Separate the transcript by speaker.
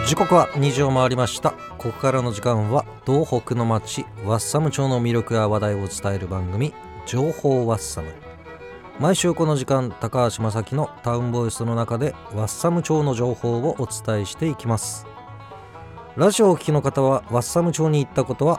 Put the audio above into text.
Speaker 1: 時刻は2時を回りました。ここからの時間は東北の町ワッサム町の魅力や話題を伝える番組、情報ワッサム。毎週この時間、高橋正樹のタウンボイスの中でワッサム町の情報をお伝えしていきます。ラジオをお聞きの方はワッサム町に行ったことは